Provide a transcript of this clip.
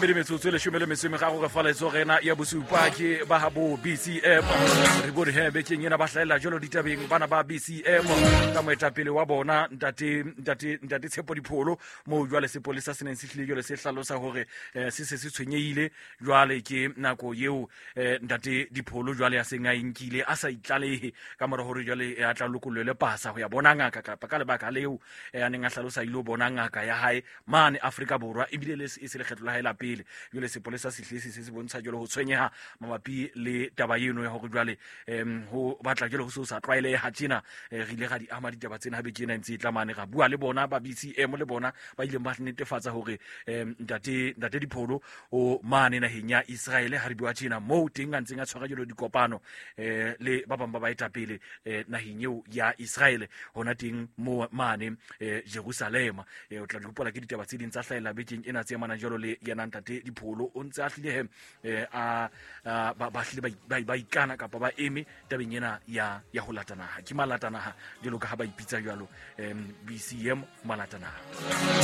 2 metsotso le 10 ga go fala itso rena ya bosupa ke ba habo BCM re bone he be ke nyena ba hlaela jolo ditabeng bana ba BCM ka moetapele wa bona ntate Tshepo Dipholo mo jwale sepolisa se neng se hlile jole se hlalosa hore se tshwenyeile jwale ke nako yeo ntate Dipholo jwale a senga inkile a sa itlalehe ka mora hore jwale a tla lokolole pasa ho ya bona ngaka ka lebaka leo a neng a hlalosa ile bona ngaka ya hae mane Afrika Borwa ebile le se le kgetlo la hae la pele jole sepolisa se hlisi se bontsha jole ho tshwenyeha mabapi le taba eno ya hore jwale ho batla jole ho se sa tlwaele ha tjena re ile ga di ama ditaba tsena ha be tjena ntse tla mane ga bua le bona ba BCM le bona ba ile ba netefatsa hore ntate Dipholo o mane naheng ya Israel ha re bua tjena mo teng a ntseng a tshwara jole dikopano le ba bang ba baetapele naheng eo ya Israel hona teng mo mane Jerusalem o tla dipola ke ditaba tse ding tsa hlaela bekeng ena tse mana jalo le yena ntate Dipholo o ntse a hlile ba hlile ba ikana kapa ba eme tabeng ena ya ho latana ha ke malatana ha dilo ka ha ba ipitsa jalo BCM malatana.